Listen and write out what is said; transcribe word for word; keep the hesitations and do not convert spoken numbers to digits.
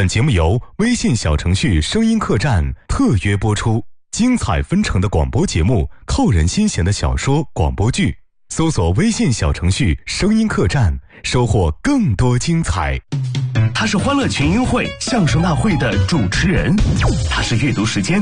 本节目由微信小程序声音客栈特约播出，精彩纷呈的广播节目，扣人心弦的小说广播剧，搜索微信小程序声音客栈，收获更多精彩。 他是欢乐群英会相声大会的主持人，他是阅读时间